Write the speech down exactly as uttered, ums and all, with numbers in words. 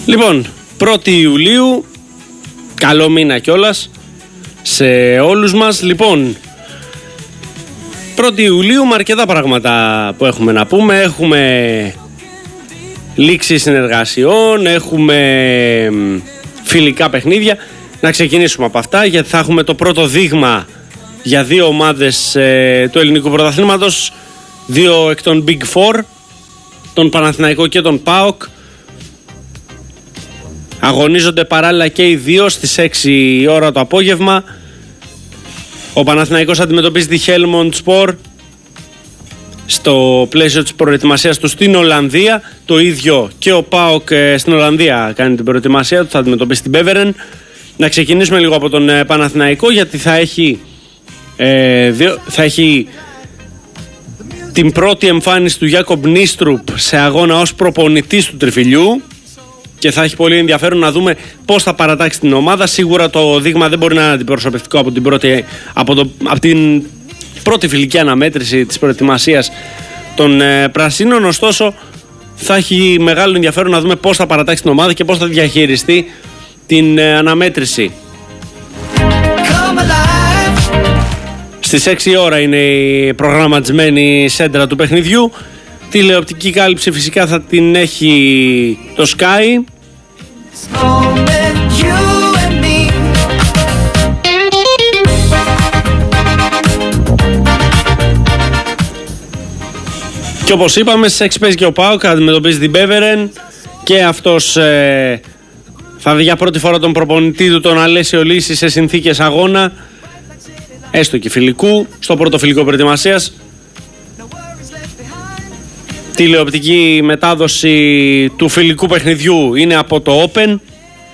Λοιπόν, πρώτη Ιουλίου, καλό μήνα κιόλας σε όλους μας. Λοιπόν, πρώτη Ιουλίου με αρκετά πράγματα που έχουμε να πούμε. Έχουμε λήξη συνεργασιών, έχουμε φιλικά παιχνίδια. Να ξεκινήσουμε από αυτά, γιατί θα έχουμε το πρώτο δείγμα για δύο ομάδες ε, του ελληνικού πρωταθλήματος, δύο εκ των Big Four, τον Παναθηναϊκό και τον ΠΑΟΚ. Αγωνίζονται παράλληλα και οι δύο στις έξι η ώρα το απόγευμα. Ο Παναθηναϊκός αντιμετωπίζει τη Helmond Sport στο πλαίσιο της προετοιμασίας του στην Ολλανδία. Το ίδιο και ο ΠΑΟΚ στην Ολλανδία κάνει την προετοιμασία του, θα αντιμετωπίσει την Beveren. Να ξεκινήσουμε λίγο από τον Παναθηναϊκό, γιατί θα έχει, ε, δύο, θα έχει την πρώτη εμφάνιση του Γιάκομπ Νίστρουπ σε αγώνα ως προπονητής του Τριφυλιού και θα έχει πολύ ενδιαφέρον να δούμε πώς θα παρατάξει την ομάδα. Σίγουρα το δείγμα δεν μπορεί να είναι αντιπροσωπευτικό από την πρώτη, από το, από την πρώτη φιλική αναμέτρηση της προετοιμασίας των ε, Πρασίνων, ωστόσο θα έχει μεγάλο ενδιαφέρον να δούμε πώς θα παρατάξει την ομάδα και πώς θα διαχειριστεί την ε, αναμέτρηση. Στις έξι η ώρα είναι η προγραμματισμένη σέντρα του παιχνιδιού. Τηλεοπτική κάλυψη φυσικά θα την έχει το Sky. Και όπως είπαμε, στις έξι παίζει και ο ΠΑΟΚ, αντιμετωπίζει την Beveren και αυτός ε, θα δει για πρώτη φορά τον προπονητή του, τον Αλέσιο Λύση, σε συνθήκες αγώνα, έστω και φιλικού, στο πρώτο φιλικό προετοιμασίας. Τηλεοπτική μετάδοση του φιλικού παιχνιδιού είναι από το Open.